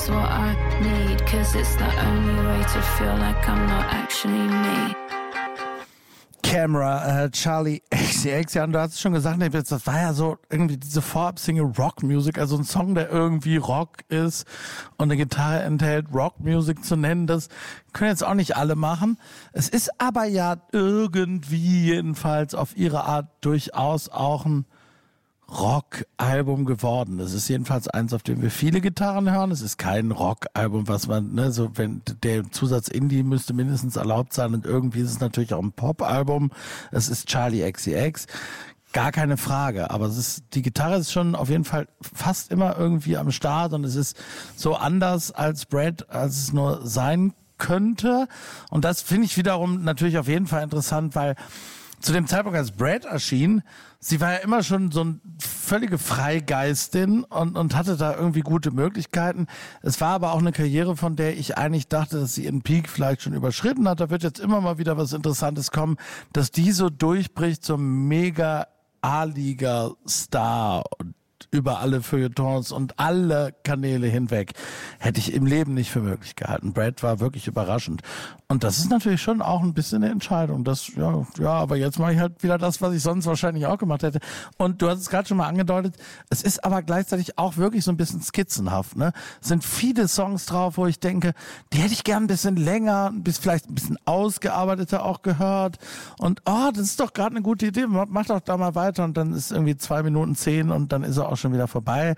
What I need, 'cause it's the only way to feel like I'm not actually me. Camera, Charlie XCX, ja, und du hast es schon gesagt, das war ja so irgendwie diese Vorab-Single Rock-Music, also ein Song, der irgendwie Rock ist und eine Gitarre enthält, Rock-Music zu nennen, das können jetzt auch nicht alle machen. Es ist aber ja irgendwie jedenfalls auf ihre Art durchaus auch ein Rock-Album geworden. Das ist jedenfalls eins, auf dem wir viele Gitarren hören. Es ist kein Rock-Album, was man, ne, so wenn der Zusatz Indie müsste mindestens erlaubt sein und irgendwie ist es natürlich auch ein Pop-Album. Es ist Charlie XCX. Gar keine Frage, aber die Gitarre ist schon auf jeden Fall fast immer irgendwie am Start und es ist so anders als Brad, als es nur sein könnte. Und das finde ich wiederum natürlich auf jeden Fall interessant, weil zu dem Zeitpunkt, als Brad erschien, sie war ja immer schon so eine völlige Freigeistin und hatte da irgendwie gute Möglichkeiten. Es war aber auch eine Karriere, von der ich eigentlich dachte, dass sie ihren Peak vielleicht schon überschritten hat. Da wird jetzt immer mal wieder was Interessantes kommen, dass die so durchbricht zum mega A-Liga-Star und über alle Feuilletons und alle Kanäle hinweg. Hätte ich im Leben nicht für möglich gehalten. Brad war wirklich überraschend. Und das ist natürlich schon auch ein bisschen eine Entscheidung. Aber jetzt mache ich halt wieder das, was ich sonst wahrscheinlich auch gemacht hätte. Und du hast es gerade schon mal angedeutet, es ist aber gleichzeitig auch wirklich so ein bisschen skizzenhaft, ne? Es sind viele Songs drauf, wo ich denke, die hätte ich gern ein bisschen länger, vielleicht ein bisschen ausgearbeiteter auch gehört. Und das ist doch gerade eine gute Idee, mach doch da mal weiter und dann ist irgendwie 2:10 und dann ist er auch schon wieder vorbei.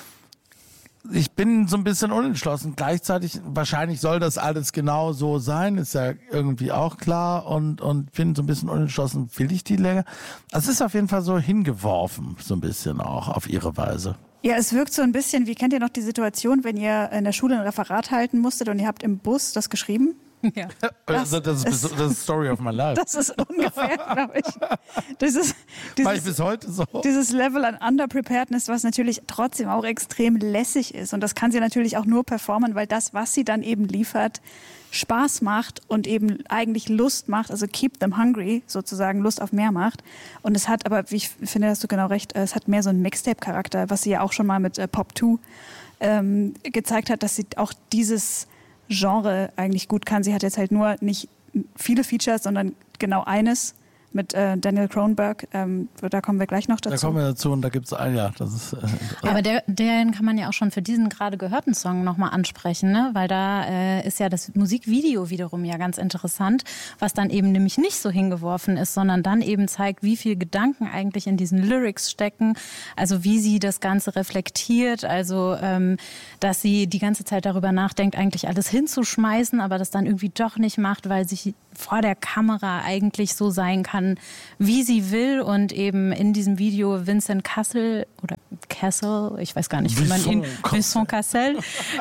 Ich bin so ein bisschen unentschlossen. Gleichzeitig, wahrscheinlich soll das alles genau so sein, ist ja irgendwie auch klar und bin so ein bisschen unentschlossen, will ich die länger? Es ist auf jeden Fall so hingeworfen, so ein bisschen auch auf ihre Weise. Ja, es wirkt so ein bisschen, wie kennt ihr noch die Situation, wenn ihr in der Schule ein Referat halten musstet und ihr habt im Bus das geschrieben? Ja. Das ist Story of my life. Das ist ungefähr, glaube ich. War ich bis heute so. Dieses Level an Underpreparedness, was natürlich trotzdem auch extrem lässig ist. Und das kann sie natürlich auch nur performen, weil das, was sie dann eben liefert, Spaß macht und eben eigentlich Lust macht, also keep them hungry, sozusagen Lust auf mehr macht. Und es hat aber, wie ich finde, hast du genau recht, es hat mehr so einen Mixtape-Charakter, was sie ja auch schon mal mit Pop 2 gezeigt hat, dass sie auch dieses Genre eigentlich gut kann. Sie hat jetzt halt nur nicht viele Features, sondern genau eines mit Daniel Cronenberg. Da kommen wir gleich noch dazu. Da kommen wir dazu und da gibt es das ist. Aber den kann man ja auch schon für diesen gerade gehörten Song nochmal ansprechen, ne? Weil da ist ja das Musikvideo wiederum ja ganz interessant, was dann eben nämlich nicht so hingeworfen ist, sondern dann eben zeigt, wie viel Gedanken eigentlich in diesen Lyrics stecken, also wie sie das Ganze reflektiert, also dass sie die ganze Zeit darüber nachdenkt, eigentlich alles hinzuschmeißen, aber das dann irgendwie doch nicht macht, weil sich vor der Kamera eigentlich so sein kann, wie sie will und eben in diesem Video Vincent Cassel oder Cassel, ich weiß gar nicht, wie man ihn, Vincent Cassel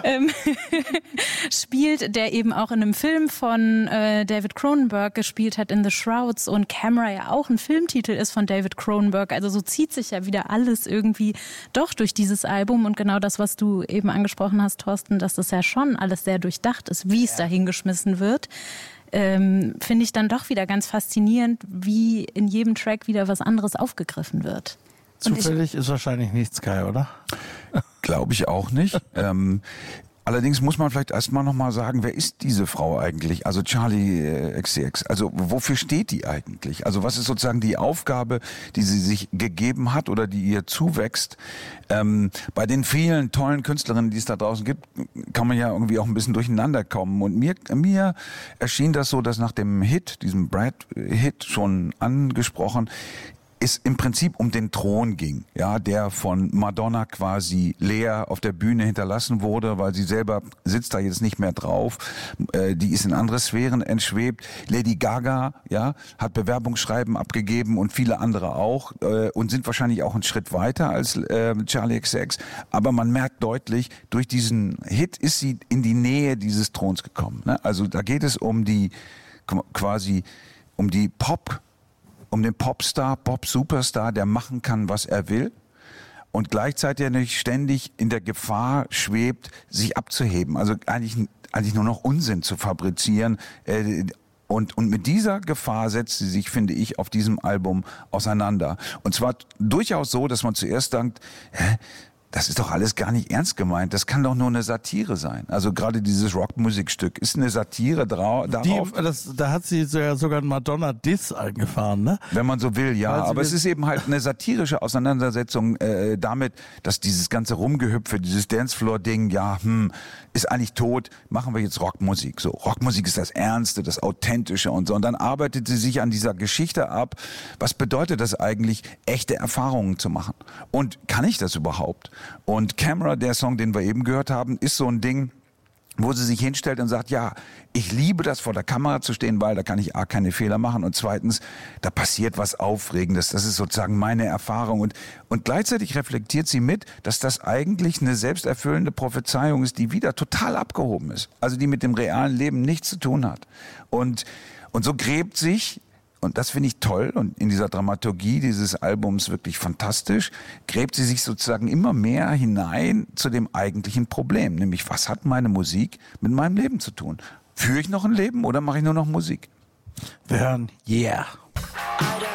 spielt, der eben auch in einem Film von David Cronenberg gespielt hat, In the Shrouds, und Camera ja auch ein Filmtitel ist von David Cronenberg. Also so zieht sich ja wieder alles irgendwie doch durch dieses Album und genau das, was du eben angesprochen hast, Thorsten, dass das ja schon alles sehr durchdacht ist, wie es da hingeschmissen wird. Finde ich dann doch wieder ganz faszinierend, wie in jedem Track wieder was anderes aufgegriffen wird. Zufällig ist wahrscheinlich nichts, Kai, oder? Glaube ich auch nicht. Allerdings muss man vielleicht erstmal nochmal sagen, wer ist diese Frau eigentlich? Also Charlie XCX. Also wofür steht die eigentlich? Also was ist sozusagen die Aufgabe, die sie sich gegeben hat oder die ihr zuwächst? Bei den vielen tollen Künstlerinnen, die es da draußen gibt, kann man ja irgendwie auch ein bisschen durcheinander kommen. Und mir erschien das so, dass nach dem Hit, diesem Brad-Hit schon angesprochen, es im Prinzip um den Thron ging, ja, der von Madonna quasi leer auf der Bühne hinterlassen wurde, weil sie selber sitzt da jetzt nicht mehr drauf. Die ist in andere Sphären entschwebt. Lady Gaga, ja, hat Bewerbungsschreiben abgegeben und viele andere auch und sind wahrscheinlich auch einen Schritt weiter als Charlie XCX. Aber man merkt deutlich, durch diesen Hit ist sie in die Nähe dieses Throns gekommen. Ne? Also da geht es um die quasi um die um den Popstar, Pop-Superstar, der machen kann, was er will und gleichzeitig nicht ständig in der Gefahr schwebt, sich abzuheben. Also eigentlich nur noch Unsinn zu fabrizieren. Und mit dieser Gefahr setzt sie sich, finde ich, auf diesem Album auseinander. Und zwar durchaus so, dass man zuerst denkt, das ist doch alles gar nicht ernst gemeint. Das kann doch nur eine Satire sein. Also gerade dieses Rockmusikstück ist eine Satire darauf. Da hat sie sogar einen Madonna-Diss eingefahren, ne? Wenn man so will, ja. Aber es ist eben halt eine satirische Auseinandersetzung damit, dass dieses ganze Rumgehüpfe, dieses Dancefloor-Ding, ist eigentlich tot. Machen wir jetzt Rockmusik. So, Rockmusik ist das Ernste, das Authentische und so. Und dann arbeitet sie sich an dieser Geschichte ab. Was bedeutet das eigentlich, echte Erfahrungen zu machen? Und kann ich das überhaupt? Und Camera, der Song, den wir eben gehört haben, ist so ein Ding, wo sie sich hinstellt und sagt, ja, ich liebe das, vor der Kamera zu stehen, weil da kann ich A, keine Fehler machen und zweitens, da passiert was Aufregendes. Das ist sozusagen meine Erfahrung. Und gleichzeitig reflektiert sie mit, dass das eigentlich eine selbsterfüllende Prophezeiung ist, die wieder total abgehoben ist. Also die mit dem realen Leben nichts zu tun hat. Und so gräbt sich, und das finde ich toll und in dieser Dramaturgie dieses Albums wirklich fantastisch, gräbt sie sich sozusagen immer mehr hinein zu dem eigentlichen Problem, nämlich was hat meine Musik mit meinem Leben zu tun? Führe ich noch ein Leben oder mache ich nur noch Musik? Wir hören Yeah.